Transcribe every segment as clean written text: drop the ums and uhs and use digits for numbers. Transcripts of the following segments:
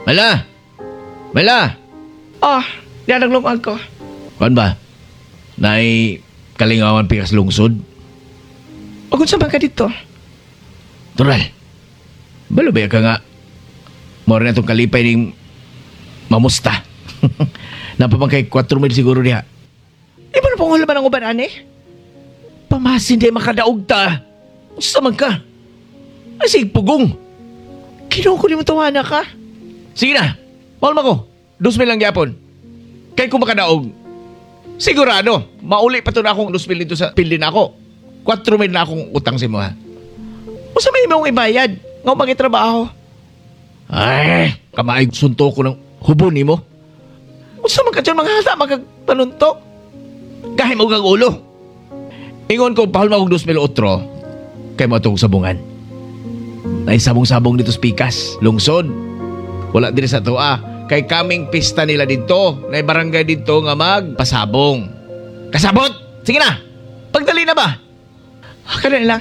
Mala! Mala! Ah, nanaglungag ko. Kuan ba? Nay kalingawan pikas lungsod? O kung saan ka dito? Tural. Balubay ka nga. Mora na itong kalipay ning mamusta. Napapang kay 4 mil siguro diha. Di ba na pong hulaman ang uban, ane? Pamasin di makadaog ta. Usa man ka. Ay sig pugong. Kinuha ko ni mo tawana ka. Sige na. Mahal mo ko. 2 mil lang yapon. Kay kung makadaog, sigurado, mauli pa to na akong 2 mil dito sa pildin ako. 4 mil na akong utang sa mo ha. O sa may imong ibayad, nga magitrabaho. Ay, kamaay sunto ko ng hubon ni mo. O sa mga dyan mga hata, magpanuntok. Kahit mo kang ulo. Ingon ko, pahal mo akong 2 mil otro. Kaya mo itong sabungan. Nay sabong-sabong dito sa pikas. Lungsod. Wala din sa tuwa. Kay kaming pista nila dito. Nay barangay dito nga magpasabong. Kasabot! Sige na! Pagdali na ba? Kaya lang.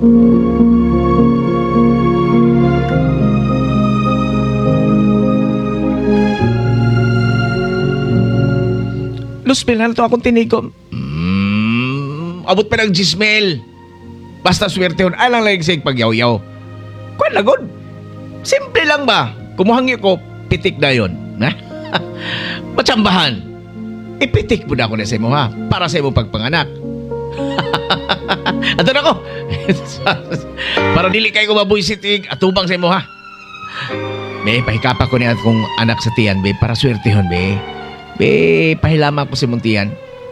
Luspil na ito akong tinigom. Abot pa ng gismel. Basta swerte hon. Alang lang sa pagyaw-yaw. Kuan lagod. Simple lang ba? Kumuhangi ko, pitik na yun. Ha? Matsambahan. Ipitik mo na ako na sa imo ha. Para sa imo pagpanganak. Ato na ko. Para dili kayo mabuisitig atubang sa imo ha. Be, pahikapa ko niya kung anak sa tiyan, be. Para swerte hon, be. Be, pahilama ko si Muntian.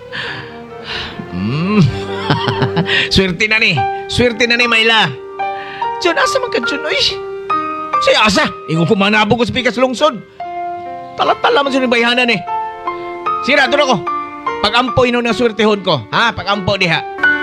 Swerte na ni. Swerte na ni, Mayla. Diyan, asa man ka dyan, oy? Say asa, ingo ko manabog ko sa pikas lungsod. Talat-tala man sa bayhanan eh. Sira, doon ako. Pag-ampo ino ng swertehon ko. Ha, pag-ampo diha.